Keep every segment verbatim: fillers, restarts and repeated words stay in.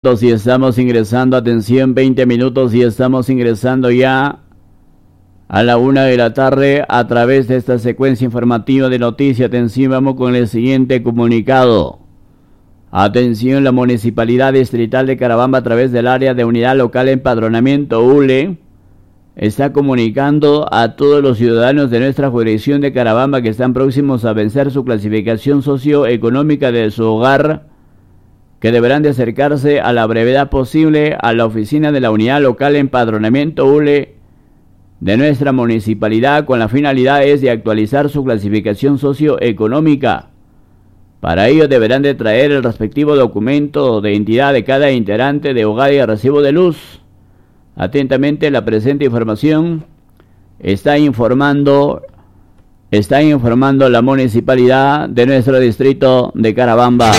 Y estamos ingresando, atención, veinte minutos y estamos ingresando ya a la una de la tarde a través de esta secuencia informativa de noticias. Atención, vamos con el siguiente comunicado. Atención, la Municipalidad Distrital de Carabamba, a través del área de Unidad Local Empadronamiento U L E, está comunicando a todos los ciudadanos de nuestra jurisdicción de Carabamba que están próximos a vencer su clasificación socioeconómica de su hogar, que deberán de acercarse a la brevedad posible a la oficina de la Unidad Local Empadronamiento U L E de nuestra municipalidad, con la finalidad es de actualizar su clasificación socioeconómica. Para ello deberán de traer el respectivo documento de identidad de cada integrante de hogar y recibo de luz. Atentamente, la presente información está informando, está informando la municipalidad de nuestro distrito de Carabamba.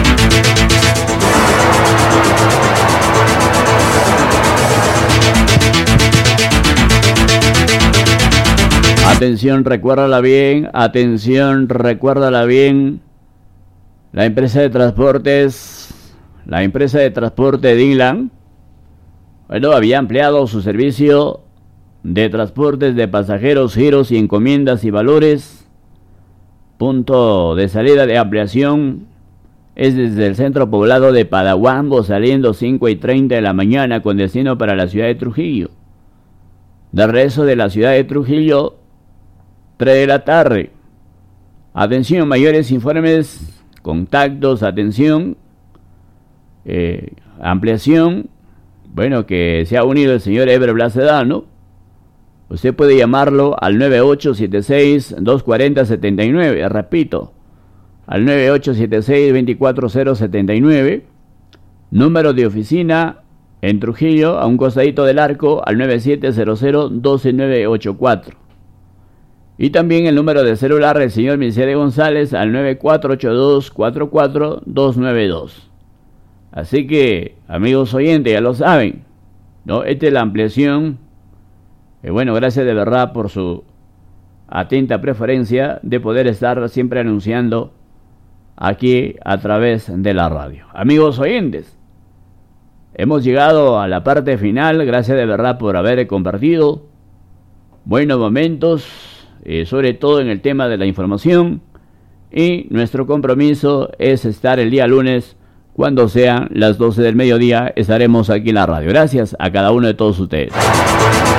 Atención, recuérdala bien, atención, recuérdala bien. La empresa de transportes, la empresa de transporte Dinlan, bueno, había ampliado su servicio de transportes de pasajeros, giros y encomiendas y valores. Punto de salida de ampliación es desde el centro poblado de Padahuambo, saliendo cinco y treinta de la mañana con destino para la ciudad de Trujillo. De regreso de la ciudad de Trujillo, tres de la tarde. Atención, mayores informes, contactos, atención, eh, ampliación. Bueno, que se ha unido el señor Eber Blasedano. Usted puede llamarlo al nueve ocho siete seis, dos cuatro cero, siete nueve. Repito, al nueve ocho siete seis, dos cuatro cero, siete nueve. Número de oficina en Trujillo, a un costadito del arco, al nueve siete cero cero, dos nueve ocho cuatro. Y también el número de celular del señor Miseria González al nueve cuatro ocho dos, cuatro cuatro dos nueve dos. Así que, amigos oyentes, ya lo saben, ¿no? Esta es la ampliación. Eh, bueno, gracias de verdad por su atenta preferencia de poder estar siempre anunciando aquí a través de la radio. Amigos oyentes, hemos llegado a la parte final. Gracias de verdad por haber compartido buenos momentos, eh, sobre todo en el tema de la información. Y nuestro compromiso es estar el día lunes, cuando sean las doce del mediodía, estaremos aquí en la radio. Gracias a cada uno de todos ustedes.